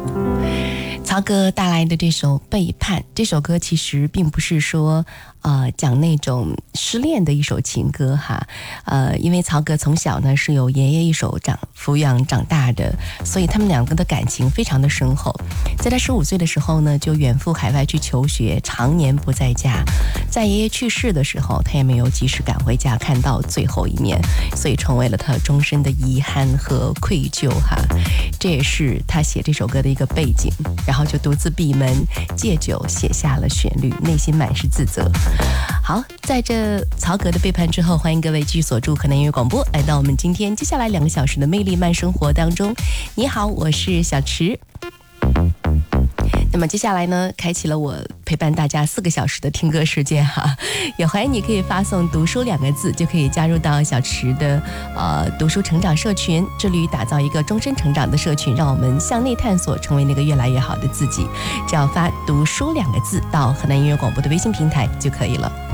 曹格带来的这首《背叛》，这首歌其实并不是说讲那种失恋的一首情歌哈，因为曹格从小呢是有爷爷一手抚养长大的，所以他们两个的感情非常的深厚。在他15岁的时候呢，就远赴海外去求学，常年不在家。在爷爷去世的时候，他也没有及时赶回家看到最后一面，所以成为了他终身的遗憾和愧疚哈。这也是他写这首歌的一个背景，然后就独自闭门戒酒，写下了旋律，内心满是自责。好，在这曹格的背叛之后，欢迎各位继续锁住河南音乐广播，来到我们今天接下来2个小时的魅力慢生活当中。你好，我是小池。那么接下来呢，开启了我陪伴大家4个小时的听歌时间哈，也欢迎你可以发送读书2个字，就可以加入到小池的读书成长社群，致力于打造一个终身成长的社群，让我们向内探索，成为那个越来越好的自己。只要发读书2个字到河南音乐广播的微信平台就可以了。